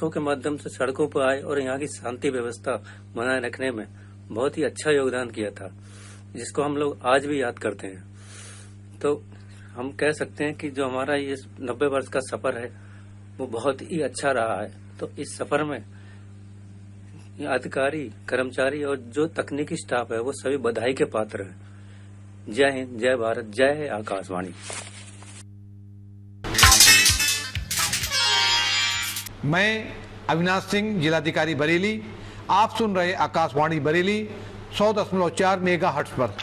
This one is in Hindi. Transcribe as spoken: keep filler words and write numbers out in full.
बसों के माध्यम से सड़कों पर आए और यहाँ की शांति व्यवस्था बनाए रखने में बहुत ही अच्छा योगदान किया था, जिसको हम लोग आज भी याद करते हैं। तो हम कह सकते हैं कि जो हमारा ये नब्बे वर्ष का सफर है वो बहुत ही अच्छा रहा है। तो इस सफर में अधिकारी, कर्मचारी और जो तकनीकी स्टाफ है वो सभी बधाई के पात्र हैं। जय हिंद, जय भारत, जय है आकाशवाणी। मैं अविनाश सिंह, जिलाधिकारी बरेली। आप सुन रहे आकाशवाणी बरेली सौ दशमलव चार मेगा हर्ट्ज पर।